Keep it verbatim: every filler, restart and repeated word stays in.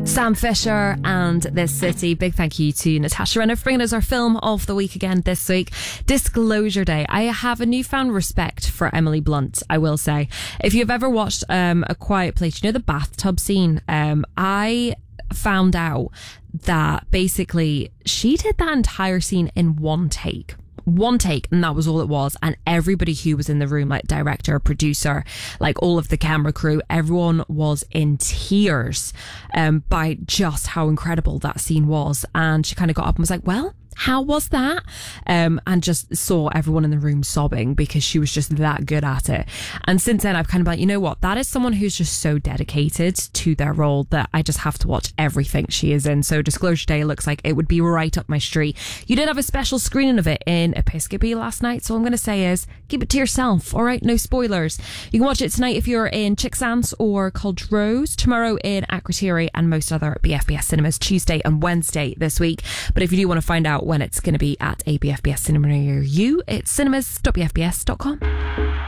Sam Fisher and This City. Big thank you to Natasha Renner for bringing us our film of the week again this week. Disclosure Day. I have a newfound respect for Emily Blunt, I will say. If you've ever watched um, A Quiet Place, you know the bathtub scene? Um, I found out that basically she did that entire scene in one take. One take, and that was all it was. And everybody who was in the room, like director, producer, like all of the camera crew, everyone was in tears um, by just how incredible that scene was. And she kind of got up and was like, well, how was that? Um, and just saw everyone in the room sobbing because she was just that good at it. And since then, I've kind of been like, you know what? That is someone who's just so dedicated to their role that I just have to watch everything she is in. So Disclosure Day looks like it would be right up my street. You did have a special screening of it in Episcopi last night. So all I'm going to say is keep it to yourself. All right. No spoilers. You can watch it tonight if you're in Chicksans or Culdrose, tomorrow in Akrotiri, and most other B F B S cinemas Tuesday and Wednesday this week. But if you do want to find out when it's going to be at a B F B S cinema near you, it's cinemas dot b f b s dot com.